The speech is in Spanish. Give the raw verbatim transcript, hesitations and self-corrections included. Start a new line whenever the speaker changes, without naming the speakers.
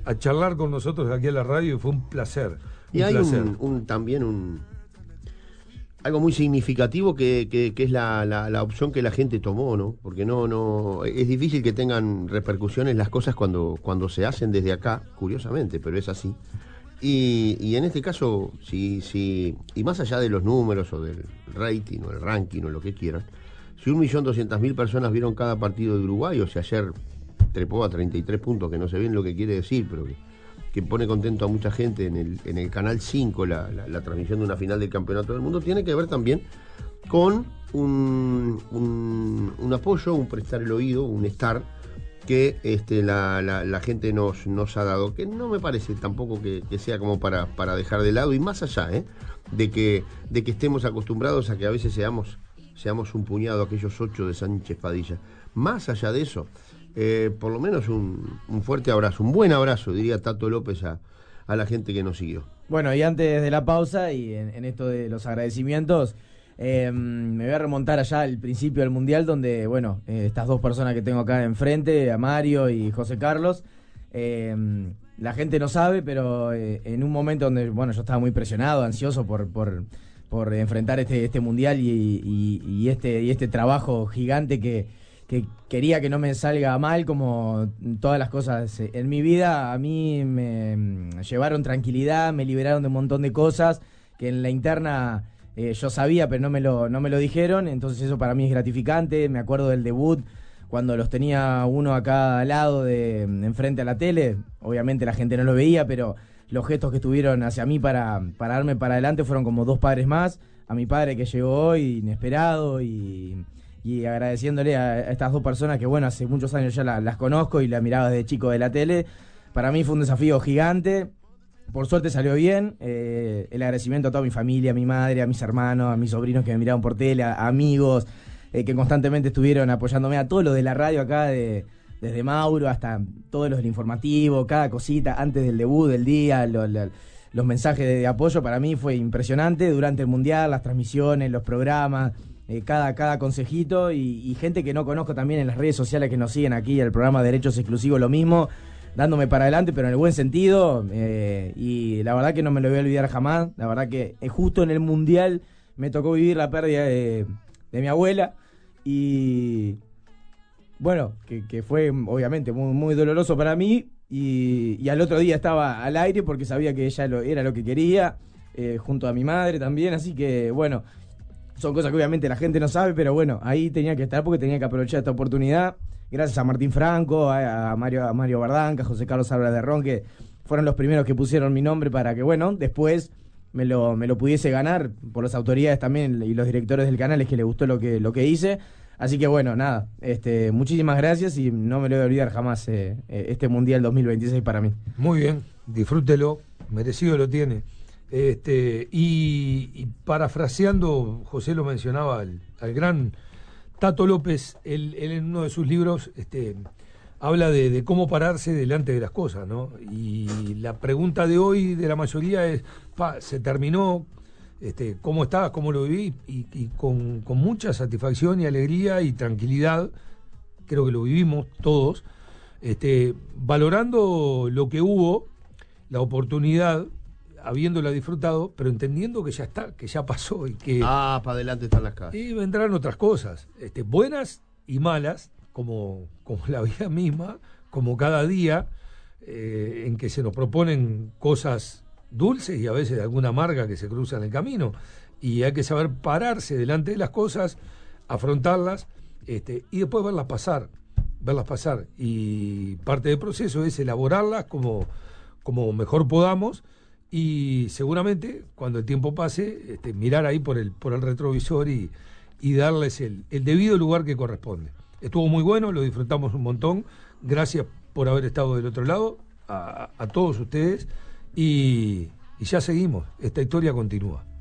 a charlar con nosotros aquí a la radio y fue un placer.
Y
un
hay
placer.
Un, un, también un algo muy significativo que, que, que es la, la, la opción que la gente tomó, ¿no? Porque no, no, es difícil que tengan repercusiones las cosas cuando, cuando se hacen desde acá, curiosamente, pero es así. Y, y en este caso, si, si, y más allá de los números o del rating o el ranking o lo que quieran, si un millón doscientas mil personas vieron cada partido de Uruguay, o sea, ayer trepó a treinta y tres puntos, que no sé bien lo que quiere decir, pero que, que pone contento a mucha gente en el, en el Canal cinco, la, la, la transmisión de una final del Campeonato del Mundo, tiene que ver también con un, un, un apoyo, un prestar el oído, un estar que este, la, la, la gente nos, nos ha dado, que no me parece tampoco que, que sea como para, para dejar de lado, y más allá ¿eh? de, que, de que estemos acostumbrados a que a veces seamos, seamos un puñado, aquellos ocho de Sánchez Padilla. Más allá de eso, eh, por lo menos un, un fuerte abrazo, un buen abrazo, diría Tato López a, a la gente que nos siguió.
Bueno, y antes de la pausa y en, en esto de los agradecimientos, Eh, me voy a remontar allá al principio del Mundial, donde, bueno, eh, estas dos personas que tengo acá enfrente, a Mario y José Carlos, eh, la gente no sabe, pero eh, en un momento donde, bueno, yo estaba muy presionado, ansioso por, por, por enfrentar este, este Mundial y, y, y, este, y este trabajo gigante que, que quería que no me salga mal, como todas las cosas en mi vida, a mí me llevaron tranquilidad, me liberaron de un montón de cosas que en la interna... Eh, yo sabía, pero no me lo no me lo dijeron, entonces eso para mí es gratificante. Me acuerdo del debut, cuando los tenía uno acá al lado, de enfrente a la tele. Obviamente la gente no lo veía, pero los gestos que tuvieron hacia mí para, para darme para adelante fueron como dos padres más. A mi padre que llegó hoy, inesperado, y, y agradeciéndole a, a estas dos personas que, bueno, hace muchos años ya la, las conozco y la miraba desde chico de la tele. Para mí fue un desafío gigante. Por suerte salió bien. Eh, el agradecimiento a toda mi familia, a mi madre, a mis hermanos, a mis sobrinos que me miraban por tele, a, a amigos eh, que constantemente estuvieron apoyándome, a todos los de la radio acá, de, desde Mauro hasta todos los del informativo, cada cosita antes del debut, del día, lo, lo, los mensajes de, de apoyo. Para mí fue impresionante durante el Mundial, las transmisiones, los programas, eh, cada, cada consejito, y, y gente que no conozco también en las redes sociales que nos siguen aquí, el programa Derechos Exclusivos, lo mismo, dándome para adelante, pero en el buen sentido, eh, y la verdad que no me lo voy a olvidar jamás. La verdad que eh, justo en el Mundial me tocó vivir la pérdida de, de mi abuela, y bueno, que, que fue obviamente muy, muy doloroso para mí, y, y al otro día estaba al aire porque sabía que ella lo, era lo que quería, eh, junto a mi madre también, así que bueno, son cosas que obviamente la gente no sabe, pero bueno, ahí tenía que estar porque tenía que aprovechar esta oportunidad. Gracias a Martín Franco, a, a Mario a Mario Bardanca, a José Carlos Álvarez de Ron, que fueron los primeros que pusieron mi nombre para que, bueno, después me lo, me lo pudiese ganar, por las autoridades también y los directores del canal, es que les gustó lo que, lo que hice. Así que bueno, nada, este, muchísimas gracias, y no me lo voy a olvidar jamás eh, este Mundial dos mil veintiséis para mí.
Muy bien, disfrútelo, merecido lo tiene. Este, y, y parafraseando, José lo mencionaba, al, al gran Tato López, él, él en uno de sus libros este, habla de, de cómo pararse delante de las cosas, ¿no? Y la pregunta de hoy de la mayoría es, pa, se terminó, este, ¿cómo estabas? ¿Cómo lo viví? Y, y con, con mucha satisfacción y alegría y tranquilidad, creo que lo vivimos todos, este, valorando lo que hubo, la oportunidad, habiéndola disfrutado, pero entendiendo que ya está, que ya pasó y que...
Ah, para adelante están las casas.
Y vendrán otras cosas, este, buenas y malas, como, como la vida misma, como cada día, eh, en que se nos proponen cosas dulces y a veces alguna amarga que se cruza en el camino. Y hay que saber pararse delante de las cosas, afrontarlas, este, y después verlas pasar, verlas pasar. Y parte del proceso es elaborarlas como, como mejor podamos. Y seguramente cuando el tiempo pase, este, mirar ahí por el por el retrovisor y, y darles el, el debido lugar que corresponde. Estuvo muy bueno, lo disfrutamos un montón. Gracias por haber estado del otro lado, a, a todos ustedes, y, y ya seguimos. Esta historia continúa.